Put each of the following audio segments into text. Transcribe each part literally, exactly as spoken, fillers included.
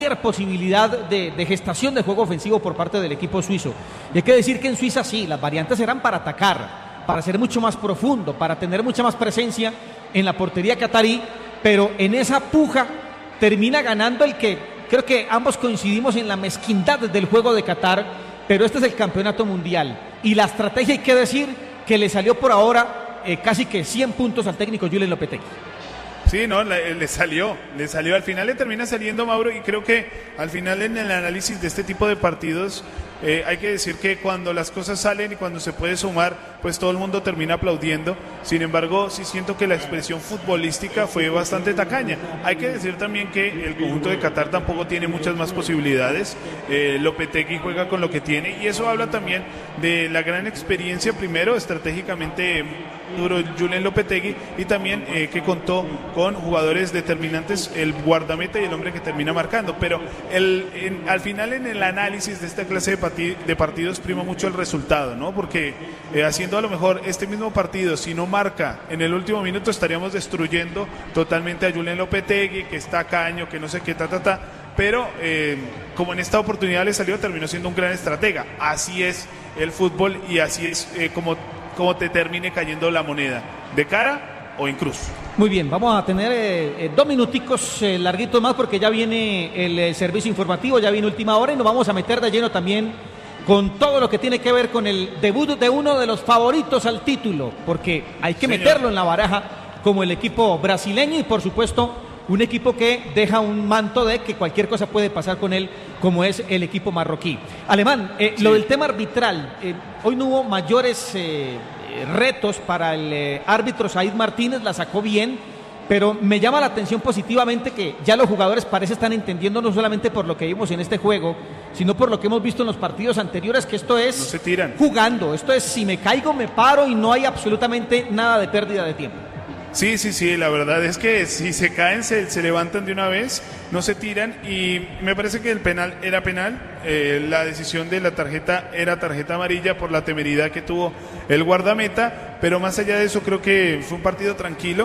posibilidad de, de gestación de juego ofensivo por parte del equipo suizo. Y hay que decir que en Suiza sí, las variantes eran para atacar, para ser mucho más profundo, para tener mucha más presencia en la portería catarí, pero en esa puja termina ganando el que creo que ambos coincidimos en la mezquindad del juego de Qatar, pero este es el campeonato mundial y la estrategia, hay que decir que le salió por ahora eh, casi que cien puntos al técnico Julen Lopetegui. Sí, no, le, le salió, le salió, al final le termina saliendo, Mauro, y creo que al final en el análisis de este tipo de partidos eh, hay que decir que cuando las cosas salen y cuando se puede sumar, pues todo el mundo termina aplaudiendo. Sin embargo, sí siento que la expresión futbolística fue bastante tacaña. Hay que decir también que el conjunto de Qatar tampoco tiene muchas más posibilidades. eh, Lopetegui juega con lo que tiene y eso habla también de la gran experiencia, primero estratégicamente duro Julen Lopetegui, y también eh, que contó con jugadores determinantes, el guardameta y el hombre que termina marcando, pero el, en, al final en el análisis de esta clase de, partid- de partidos prima mucho el resultado, ¿no? Porque eh, haciendo a lo mejor este mismo partido, si no marca en el último minuto, estaríamos destruyendo totalmente a Julen Lopetegui, que está caño, que no sé qué, ta, ta, ta, pero eh, como en esta oportunidad le salió, terminó siendo un gran estratega. Así es el fútbol y así es eh, como cómo te termine cayendo la moneda, de cara o en cruz. Muy bien, vamos a tener eh, eh, dos minuticos eh, larguitos más porque ya viene el eh, servicio informativo, ya viene última hora y nos vamos a meter de lleno también con todo lo que tiene que ver con el debut de uno de los favoritos al título, porque hay que Señor. meterlo en la baraja como el equipo brasileño y por supuesto un equipo que deja un manto de que cualquier cosa puede pasar con él, como es el equipo marroquí. Alemán, eh, sí. lo del tema arbitral, eh, hoy no hubo mayores eh, retos para el eh, árbitro Said Martínez, la sacó bien, pero me llama la atención positivamente que ya los jugadores parece están entendiendo no solamente por lo que vimos en este juego, sino por lo que hemos visto en los partidos anteriores, que esto es no se tiran. jugando, esto es si me caigo me paro y no hay absolutamente nada de pérdida de tiempo. Sí, sí, sí, la verdad es que si se caen, se, se levantan de una vez, no se tiran y me parece que el penal era penal, eh, la decisión de la tarjeta era tarjeta amarilla por la temeridad que tuvo el guardameta, pero más allá de eso creo que fue un partido tranquilo,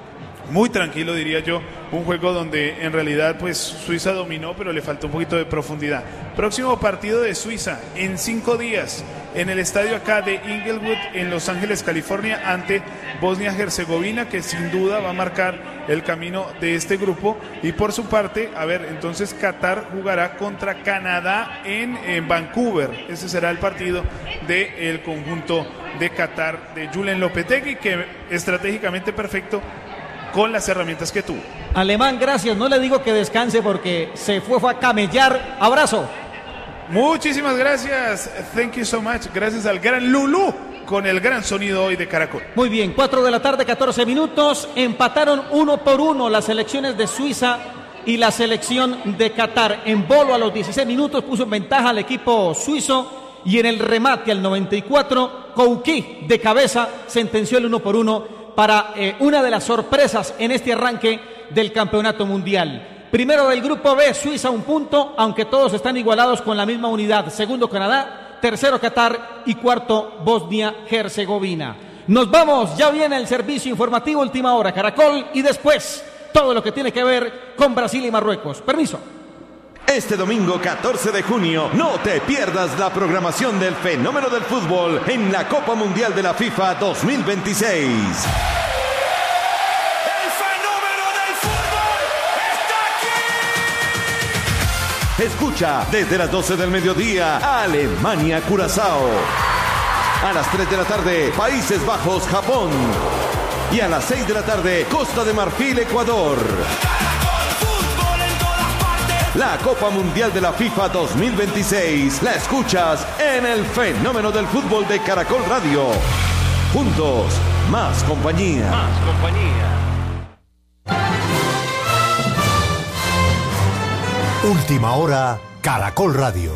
muy tranquilo diría yo, un juego donde en realidad pues Suiza dominó pero le faltó un poquito de profundidad. Próximo partido de Suiza en cinco días en el estadio acá de Inglewood en Los Ángeles, California, ante Bosnia-Herzegovina, que sin duda va a marcar el camino de este grupo. Y por su parte, a ver, entonces Qatar jugará contra Canadá en, en Vancouver. Ese será el partido del conjunto de Qatar de Julen Lopetegui, que estratégicamente perfecto con las herramientas que tuvo. Alemán, gracias. No le digo que descanse porque se fue, fue a camellar. Abrazo. Muchísimas gracias. Thank you so much. Gracias al gran Lulú con el gran sonido hoy de Caracol. Muy bien, cuatro de la tarde, catorce minutos. Empataron uno por uno las selecciones de Suiza y la selección de Qatar. En bolo a los dieciséis minutos puso en ventaja al equipo suizo y en el remate al noventa y cuatro, Kouki de cabeza sentenció el uno por uno para eh, una de las sorpresas en este arranque del campeonato mundial. Primero del grupo B, Suiza un punto, aunque todos están igualados con la misma unidad. Segundo Canadá, tercero Qatar y cuarto Bosnia-Herzegovina. Nos vamos, ya viene el servicio informativo Última Hora Caracol y después todo lo que tiene que ver con Brasil y Marruecos. Permiso. Este domingo catorce de junio, no te pierdas la programación del fenómeno del fútbol en la Copa Mundial de la FIFA dos mil veintiséis. Escucha desde las doce del mediodía Alemania-Curazao. A las tres de la tarde, Países Bajos-Japón. Y a las seis de la tarde, Costa de Marfil-Ecuador. La Copa Mundial de la FIFA dos mil veintiséis la escuchas en el fenómeno del fútbol de Caracol Radio. Juntos, más compañía. Más compañía. Última Hora, Caracol Radio.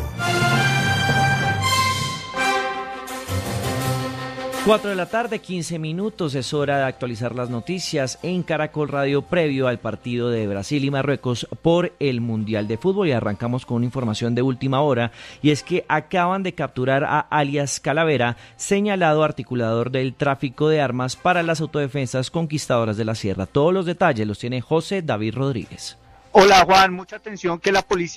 cuatro de la tarde, quince minutos, es hora de actualizar las noticias en Caracol Radio previo al partido de Brasil y Marruecos por el Mundial de Fútbol y arrancamos con una información de última hora y es que acaban de capturar a alias Calavera, señalado articulador del tráfico de armas para las autodefensas conquistadoras de la Sierra. Todos los detalles los tiene José David Rodríguez. Hola Juan, mucha atención que la policía